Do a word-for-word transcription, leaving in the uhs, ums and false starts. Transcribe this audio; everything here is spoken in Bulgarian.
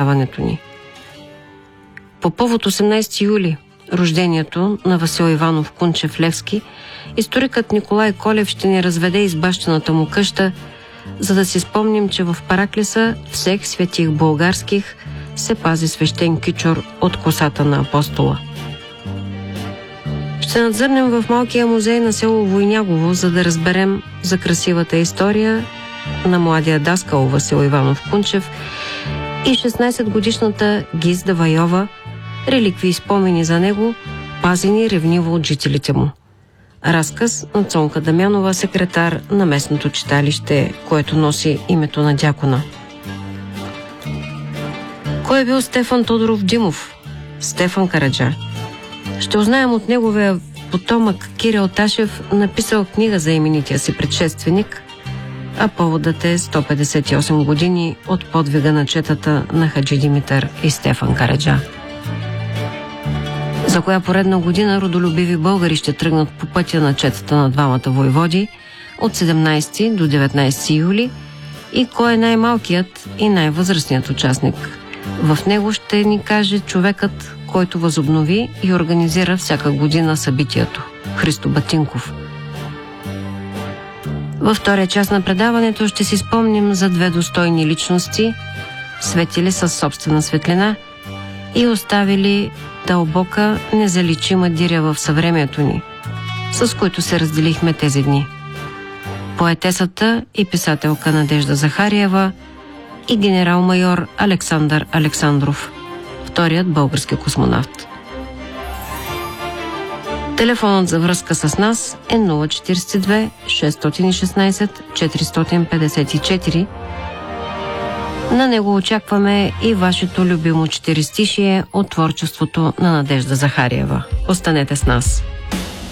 предаването ни. По повод осемнайсети юли, рождението на Васил Иванов Кунчев-Левски, историкът Николай Колев ще ни разведе из бащината му къща, за да си спомним, че в Параклиса всех светих българских се пази свещен кичор от косата на апостола. Ще надзърнем в малкия музей на село Войнягово, за да разберем за красивата история на младия даскал Васил Иванов Кунчев и шестнайсетгодишната Гизда Вайова, реликви и спомени за него, пазени ревниво от жителите му. Разказ на Цонка Дамянова, секретар на местното читалище, което носи името на дякона. Кой е бил Стефан Тодоров Димов? Стефан Караджа. Ще узнаем от неговия потомък Кирил Ташев, написал книга за именития си предшественик, а поводът е сто петдесет и осем години от подвига на четата на Хаджи Димитър и Стефан Караджа. За коя поредна година родолюбиви българи ще тръгнат по пътя на четата на двамата войводи от седемнайсети до деветнайсети юли и кой е най-малкият и най-възрастният участник. В него ще ни каже човекът, който възобнови и организира всяка година събитието – Христо Батинков. Във втория част на предаването ще си спомним за две достойни личности, светили със собствена светлина и оставили дълбока, незаличима диря в съвремието ни, с които се разделихме тези дни. Поетесата и писателка Надежда Захариева и генерал-майор Александър Александров, вторият български космонавт. Телефонът за връзка с нас е нула четирийсет и две шестстотин и шестнайсет четиристотин петдесет и четири. На него очакваме и вашето любимо четиристишие от творчеството на Надежда Захариева. Останете с нас!